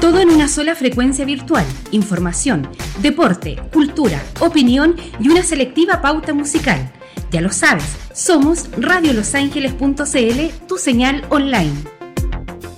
Todo en una sola frecuencia virtual. Información, deporte, cultura, opinión y una selectiva pauta musical. Ya lo sabes, somos radiolosangeles.cl, tu señal online.